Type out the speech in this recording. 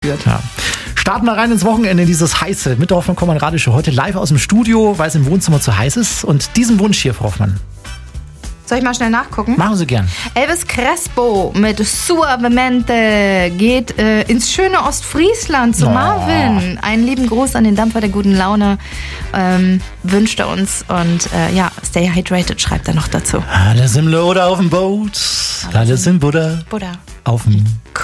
passiert. Ja. Starten wir rein ins Wochenende, dieses heiße mit der Hoffmann Kommern Radioshow. Heute live aus dem Studio, weil es im Wohnzimmer zu heiß ist. Und diesen Wunsch hier, Frau Hoffmann. Soll ich mal schnell nachgucken? Machen Sie gern. Elvis Crespo mit Suavemente geht ins schöne Ostfriesland zu Marvin. Einen lieben Gruß an den Dampfer der guten Laune wünscht er uns. Und stay hydrated schreibt er noch dazu. Alles im Loder auf dem Boot, alles im Buddha Buddha. auf dem